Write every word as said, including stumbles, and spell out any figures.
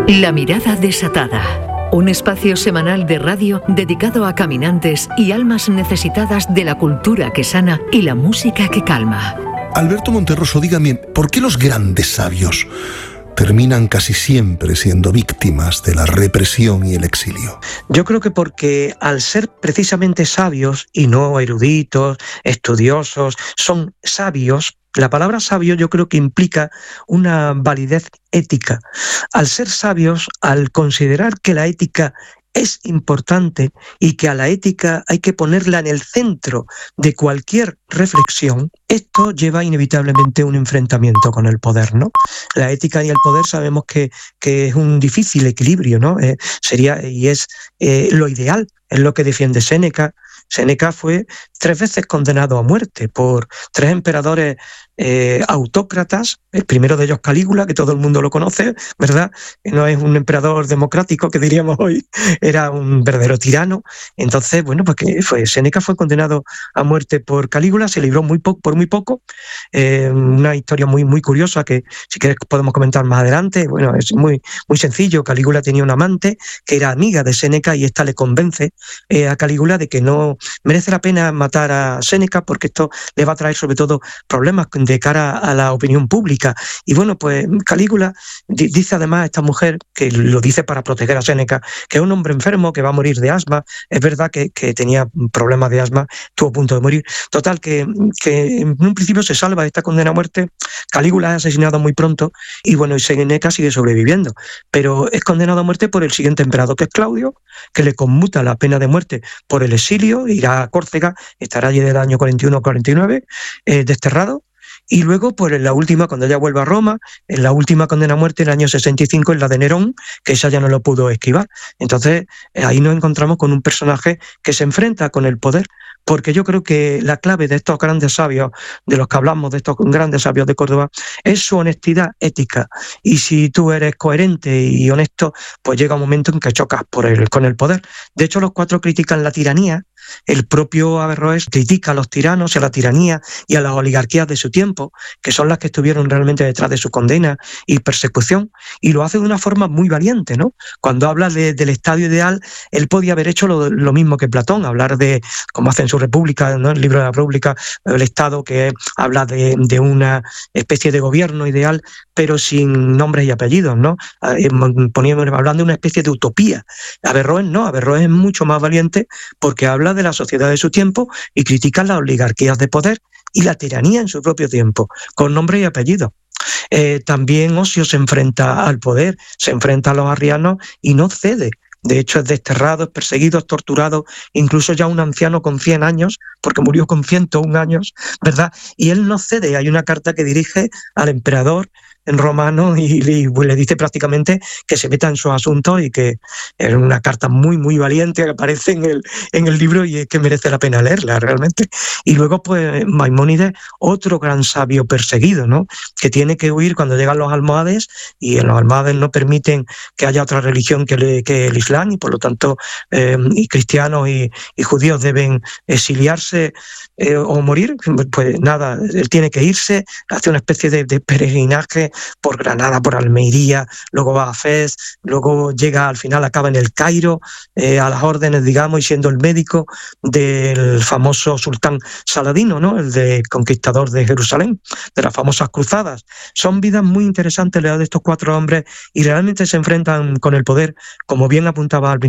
La mirada desatada. Un espacio semanal de radio dedicado a caminantes y almas necesitadas de la cultura que sana y la música que calma. Alberto Monterroso, dígame, ¿por qué los grandes sabios terminan casi siempre siendo víctimas de la represión y el exilio? Yo creo que porque al ser precisamente sabios y no eruditos, estudiosos, son sabios. La palabra sabio yo creo que implica una validez ética. Al ser sabios, al considerar que la ética es importante y que a la ética hay que ponerla en el centro de cualquier reflexión, esto lleva inevitablemente un enfrentamiento con el poder, ¿no? La ética y el poder sabemos que, que es un difícil equilibrio, ¿no? Eh, sería y es eh, lo ideal, es lo que defiende Séneca. Séneca fue tres veces condenado a muerte por tres emperadores eh, autócratas, el primero de ellos Calígula, que todo el mundo lo conoce, ¿verdad? Que no es un emperador democrático, que diríamos hoy, era un verdadero tirano. Entonces, bueno, pues que fue, Séneca fue condenado a muerte por Calígula, se libró muy po- por muy poco, eh, una historia muy, muy curiosa que si quieres podemos comentar más adelante. Bueno, es muy, muy sencillo. Calígula tenía una amante que era amiga de Séneca y esta le convence eh, a Calígula de que no merece la pena matar a Séneca porque esto le va a traer sobre todo problemas de cara a la opinión pública. Y bueno, pues Calígula di- dice además a esta mujer, que lo dice para proteger a Séneca, que es un hombre enfermo que va a morir de asma. Es verdad que, que tenía problemas de asma, estuvo a punto de morir. Total, que, que en un principio se salva de esta condena a muerte. Calígula es asesinado muy pronto y bueno, y Séneca sigue sobreviviendo. Pero es condenado a muerte por el siguiente emperador, que es Claudio, que le conmuta la pena de muerte por el exilio, irá a Córcega, estará allí del año cuarenta y uno cuarenta y nueve, eh, desterrado. Y luego, pues en la última, cuando ella vuelve a Roma, en la última condena a muerte, en el año sesenta y cinco, es la de Nerón, que esa ya no lo pudo esquivar. Entonces, eh, ahí nos encontramos con un personaje que se enfrenta con el poder, porque yo creo que la clave de estos grandes sabios, de los que hablamos, de estos grandes sabios de Córdoba, es su honestidad ética. Y si tú eres coherente y honesto, pues llega un momento en que chocas por el, con el poder. De hecho, los cuatro critican la tiranía. El propio Averroes critica a los tiranos y a la tiranía y a las oligarquías de su tiempo, que son las que estuvieron realmente detrás de su condena y persecución, y lo hace de una forma muy valiente, ¿no? Cuando habla de, del estado ideal, él podía haber hecho lo, lo mismo que Platón, hablar de, como hace en su República, ¿no? El libro de la República, el Estado, que habla de, de una especie de gobierno ideal, pero sin nombres y apellidos, ¿no? Poníamos, hablando de una especie de utopía. Averroes no, Averroes es mucho más valiente porque habla de la sociedad de su tiempo y critica las oligarquías de poder y la tiranía en su propio tiempo, con nombre y apellido. Eh, también Ocio se enfrenta al poder, se enfrenta a los arrianos y no cede. De hecho, es desterrado, es perseguido, es torturado, incluso ya un anciano con cien años, porque murió con ciento un años, ¿verdad? Y él no cede. Hay una carta que dirige al emperador en romano y, y pues, le dice prácticamente que se meta en sus asuntos y que es una carta muy, muy valiente que aparece en el, en el libro y es que merece la pena leerla realmente. Y luego, pues, Maimónides, otro gran sabio perseguido, ¿no? Que tiene que huir cuando llegan los almohades y en los almohades no permiten que haya otra religión que, le, que el Islam y por lo tanto eh, y cristianos y, y judíos deben exiliarse eh, o morir. Pues nada, él tiene que irse, hace una especie de, de peregrinaje por Granada, por Almería, luego va a Fez, luego llega al final, acaba en el Cairo, eh, a las órdenes, digamos, y siendo el médico del famoso sultán Saladino, ¿no? El de conquistador de Jerusalén, de las famosas cruzadas. Son vidas muy interesantes las de estos cuatro hombres y realmente se enfrentan con el poder, como bien apuntaba al